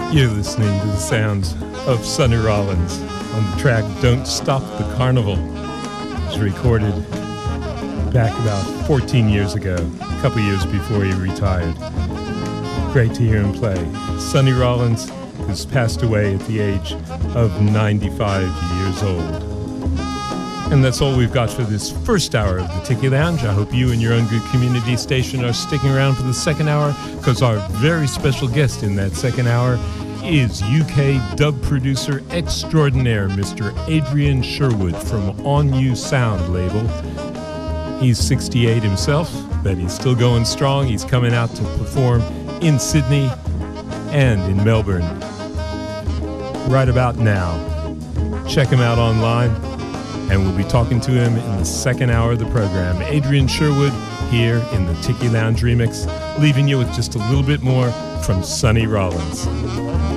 You're listening to the sounds of Sonny Rollins on the track Don't Stop the Carnival. It was recorded back about 14 years ago, a couple years before he retired. Great to hear him play. Sonny Rollins has passed away at the age of 95 years old. And that's all we've got for this first hour of the Tiki Lounge. I hope you and your own good community station are sticking around for the second hour, because our very special guest in that second hour is UK dub producer extraordinaire, Mr. Adrian Sherwood from On You Sound label. He's 68 himself, but he's still going strong. He's coming out to perform in Sydney and in Melbourne right about now. Check him out online, and we'll be talking to him in the second hour of the program. Adrian Sherwood here in the Tiki Lounge Remix, leaving you with just a little bit more from Sonny Rollins.